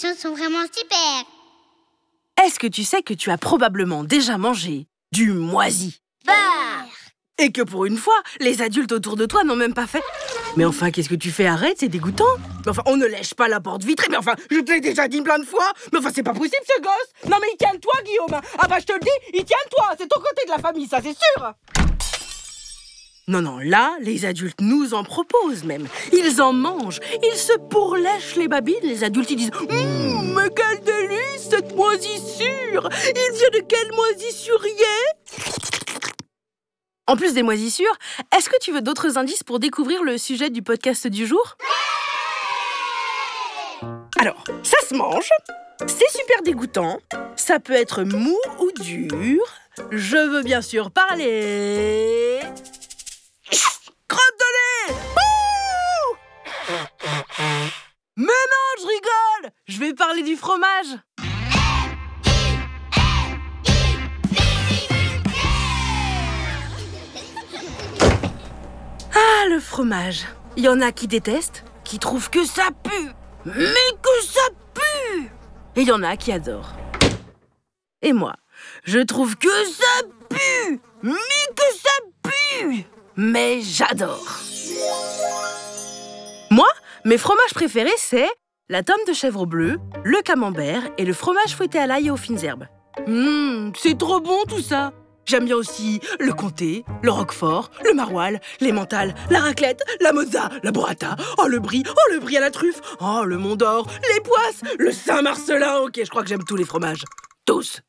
choses sont vraiment super. Est-ce que tu sais que tu as probablement déjà mangé du moisi? Bah! Et que pour une fois, les adultes autour de toi n'ont même pas fait. Mais enfin, qu'est-ce que tu fais? Arrête, c'est dégoûtant. Mais enfin, on ne lèche pas la porte vitrée. Mais enfin, je te l'ai déjà dit plein de fois. Mais enfin, c'est pas possible ce gosse. Non mais il tient toi, Guillaume. Ah bah je te le dis, il tient toi. C'est ton côté de la famille, ça c'est sûr. Non, là, les adultes nous en proposent même. Ils en mangent. Ils se pourlèchent les babines. Les adultes, ils disent mais quel délice, cette moisissure. Il vient de quelle moisissurier? En plus des moisissures, est-ce que tu veux d'autres indices pour découvrir le sujet du podcast du jour? Alors, ça se mange, c'est super dégoûtant, ça peut être mou ou dur. Je veux bien sûr parler... Crotte de nez! Ouh! Mais non, je rigole! Je vais parler du fromage. Ah, le fromage. Il y en a qui détestent, qui trouvent que ça pue. Mais que ça pue! Et il y en a qui adorent. Et moi, je trouve que ça pue! Mais que ça pue! Mais j'adore. Moi, mes fromages préférés, c'est la tome de chèvre bleue, le camembert et le fromage fouetté à l'ail et aux fines herbes. C'est trop bon tout ça! J'aime bien aussi le comté, le roquefort, le maroilles, l'emmental, la raclette, la mozza, la burrata, le brie à la truffe, le mont d'or, les poisses, le Saint-Marcelin. Ok, je crois que j'aime tous les fromages. Tous.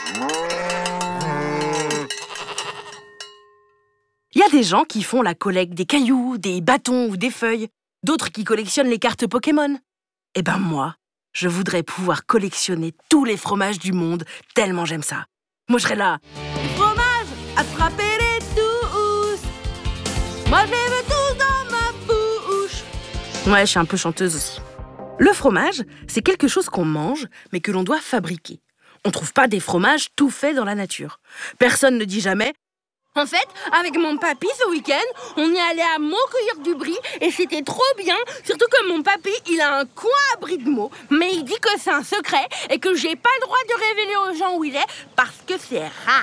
Il y a des gens qui font la collecte des cailloux, des bâtons ou des feuilles. D'autres qui collectionnent les cartes Pokémon. Eh ben moi, je voudrais pouvoir collectionner tous les fromages du monde, tellement j'aime ça. Moi, je serais là. Fromage, attrapez-les tous. Moi, je les veux tous dans ma bouche. Ouais, je suis un peu chanteuse aussi. Le fromage, c'est quelque chose qu'on mange, mais que l'on doit fabriquer. On trouve pas des fromages tout faits dans la nature. Personne ne dit jamais. En fait, avec mon papy ce week-end, on est allé à Meaux cueillir du brie et c'était trop bien. Surtout que mon papy, il a un coin à brie de Meaux, mais il dit que c'est un secret et que j'ai pas le droit de révéler aux gens où il est parce que c'est rare.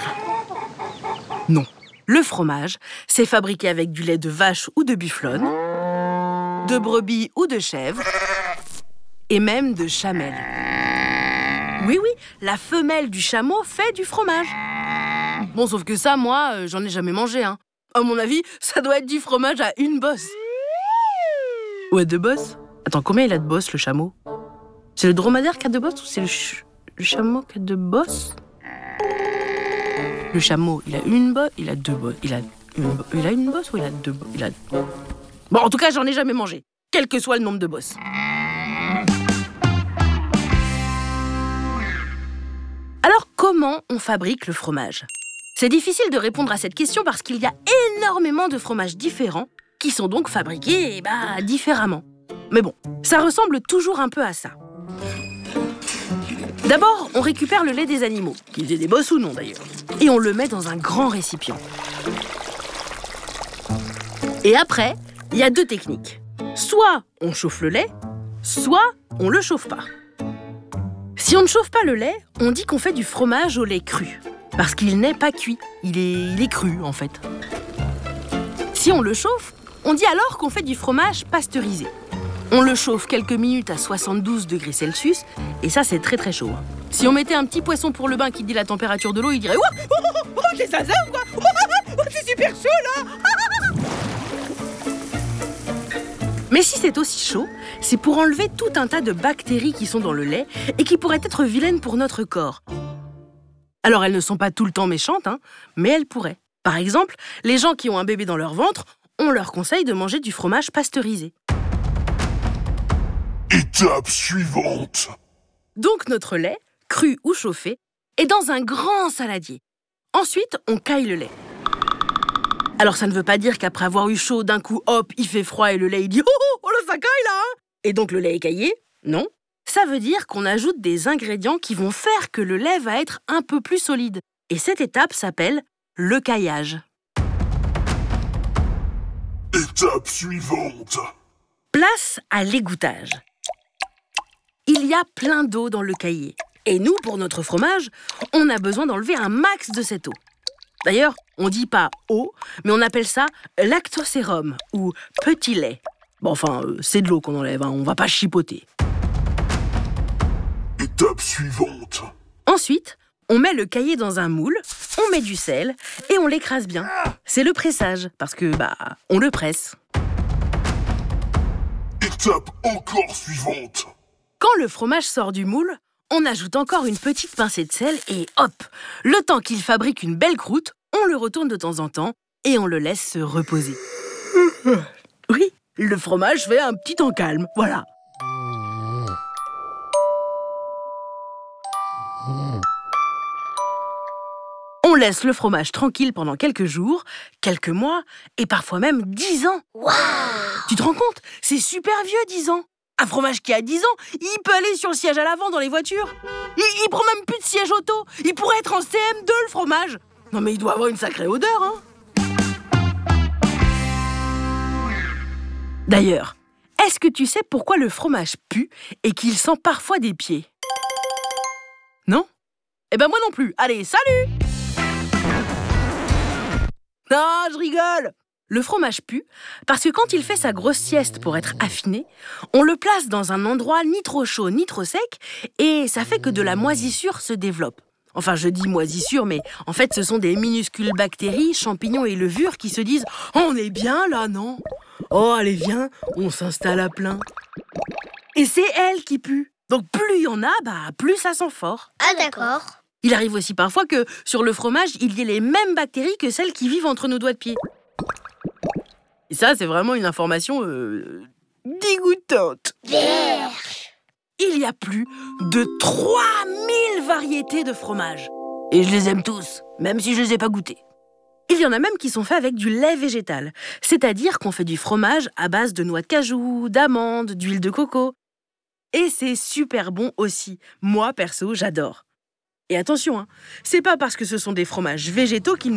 Non, le fromage, c'est fabriqué avec du lait de vache ou de bufflonne, de brebis ou de chèvre et même de chamelle. Oui, la femelle du chameau fait du fromage. Bon, sauf que ça, moi, j'en ai jamais mangé, hein. À mon avis, ça doit être du fromage à une bosse. Ouais, 2 bosses? Attends, combien il a de bosses, le chameau? C'est le dromadaire qui a 2 bosses ou c'est le chameau qui a 2 bosses? Le chameau, il a une bosse, il a 2 bosses. Il a une bosse ou il a 2 bosses? Bon, en tout cas, j'en ai jamais mangé, quel que soit le nombre de bosses. Alors, comment on fabrique le fromage? C'est difficile de répondre à cette question parce qu'il y a énormément de fromages différents qui sont donc fabriqués différemment. Mais bon, ça ressemble toujours un peu à ça. D'abord, on récupère le lait des animaux, qu'ils aient des bosses ou non d'ailleurs, et on le met dans un grand récipient. Et après, il y a 2 techniques. Soit on chauffe le lait, soit on le chauffe pas. Si on ne chauffe pas le lait, on dit qu'on fait du fromage au lait cru. Parce qu'il n'est pas cuit, il est cru en fait. Si on le chauffe, on dit alors qu'on fait du fromage pasteurisé. On le chauffe quelques minutes à 72 degrés Celsius, et ça c'est très très chaud. Si on mettait un petit poisson pour le bain qui dit la température de l'eau, il dirait « Oh, j'ai ça ou quoi? C'est super chaud là !» Mais si c'est aussi chaud, c'est pour enlever tout un tas de bactéries qui sont dans le lait et qui pourraient être vilaines pour notre corps. Alors elles ne sont pas tout le temps méchantes, mais elles pourraient. Par exemple, les gens qui ont un bébé dans leur ventre, on leur conseille de manger du fromage pasteurisé. Étape suivante. Donc notre lait, cru ou chauffé, est dans un grand saladier. Ensuite, on caille le lait. Alors ça ne veut pas dire qu'après avoir eu chaud, d'un coup, hop, il fait froid et le lait il dit « Oh là, ça caille là !» Et donc le lait est caillé? Non. Ça veut dire qu'on ajoute des ingrédients qui vont faire que le lait va être un peu plus solide. Et cette étape s'appelle le caillage. Étape suivante. Place à l'égouttage. il y a plein d'eau dans le caillé. Et nous, pour notre fromage, on a besoin d'enlever un max de cette eau. D'ailleurs, on dit pas eau, mais on appelle ça lactosérum ou petit lait. Bon, enfin, c'est de l'eau qu'on enlève, hein, on va pas chipoter. Étape suivante. Ensuite, on met le caillé dans un moule, on met du sel et on l'écrase bien. C'est le pressage, parce que, on le presse. Étape encore suivante. Quand le fromage sort du moule, on ajoute encore une petite pincée de sel et hop, le temps qu'il fabrique une belle croûte, on le retourne de temps en temps et on le laisse se reposer. Oui, le fromage fait un petit temps calme, voilà. On laisse le fromage tranquille pendant quelques jours, quelques mois et parfois même 10 ans. Waouh! Tu te rends compte? C'est super vieux, 10 ans. Un fromage qui a 10 ans, il peut aller sur le siège à l'avant dans les voitures. Il prend même plus de siège auto. Il pourrait être en CM2, le fromage. Non mais il doit avoir une sacrée odeur, hein. D'ailleurs, est-ce que tu sais pourquoi le fromage pue et qu'il sent parfois des pieds? Non? Eh ben moi non plus. Allez, salut! Non, je rigole. Le fromage pue parce que quand il fait sa grosse sieste pour être affiné, on le place dans un endroit ni trop chaud ni trop sec et ça fait que de la moisissure se développe. Enfin, je dis moisissure, mais en fait, ce sont des minuscules bactéries, champignons et levures qui se disent « On est bien là, non ? Oh, allez, viens, on s'installe à plein. » Et c'est elles qui puent. Donc plus il y en a, plus ça sent fort. Ah d'accord. Il arrive aussi parfois que sur le fromage, il y ait les mêmes bactéries que celles qui vivent entre nos doigts de pied. Et ça, c'est vraiment une information dégoûtante. Il y a plus de 3000 variétés de fromage. Et je les aime tous, même si je les ai pas goûtés. Il y en a même qui sont faits avec du lait végétal. C'est-à-dire qu'on fait du fromage à base de noix de cajou, d'amandes, d'huile de coco. Et c'est super bon aussi. Moi, perso, j'adore. Et attention, c'est pas parce que ce sont des fromages végétaux qu'ils ne